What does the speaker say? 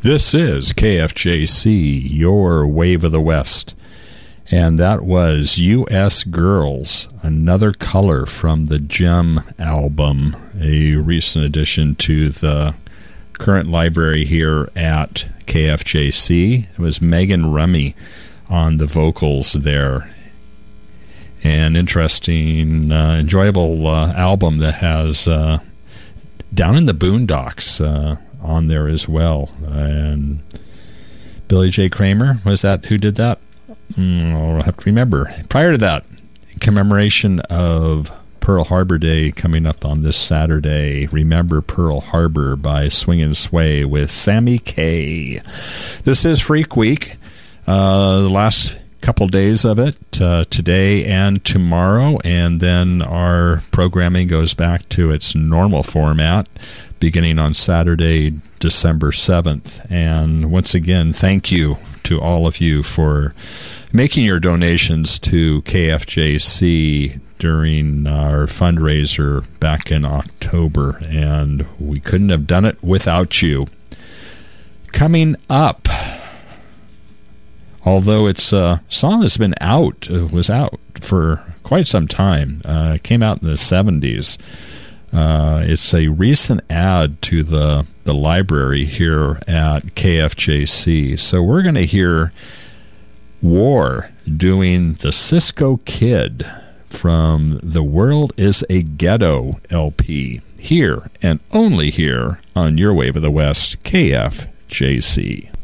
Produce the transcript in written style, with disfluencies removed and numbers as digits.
This is KFJC, your Wave of the West. And that was U.S. Girls, Another Color from the Gem album, a recent addition to the current library here at KFJC. It was Megan Rummy on the vocals there. An interesting, enjoyable album that has Down in the Boondocks on there as well. And Billy J. Kramer, was that who did that? I'll have to remember. Prior to that, in commemoration of Pearl Harbor Day coming up on this Saturday, Remember Pearl Harbor by Swing and Sway with Sammy Kaye. This is Freak Week. The last couple days of it, today and tomorrow, and then our programming goes back to its normal format beginning on Saturday, December 7th. And once again, thank you to all of you for making your donations to KFJC during our fundraiser back in October, and we couldn't have done it without you. Coming up, although its song has been out, was out for quite some time, it came out in the 70s. It's a recent add to the library here at KFJC. So we're going to hear War doing the Cisco Kid from The World is a Ghetto LP, here and only here on your Wave of the West, KFJC.